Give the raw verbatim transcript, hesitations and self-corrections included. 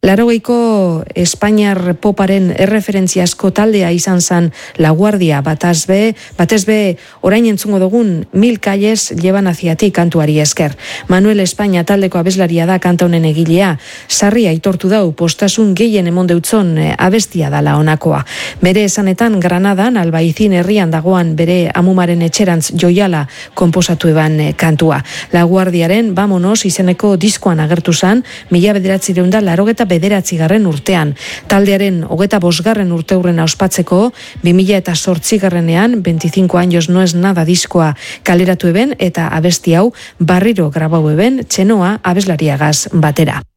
Laurogeiko Espainiar poparen erreferentziazko taldea izan zen La Guardia, batez be, batez be orain entzungo dugun Mil calles llevan hacia ti kantuari esker. Manuel Espainia taldeko abeslaria da kanta honen egilea, sarri aitortu dau postasun gehien emon deutzon abestia dala honakoa. Bere esanetan Granadan, Albaizin herrian dagoan bere amumaren etxerantz joiala konposatu eban kantua. La Guardiaren Vamonos izeneko diskoan agertu zan, mila bederatzireun da larogeta bederatzigarren urtean. Taldearen hogeta bosgarren urteurrena ospatzeko, bi mila eta sortzigarrenean, veinticinco años no es nada diskoa kaleratu eben eta abesti hau barriro grabau eben txenoa abeslariagaz batera.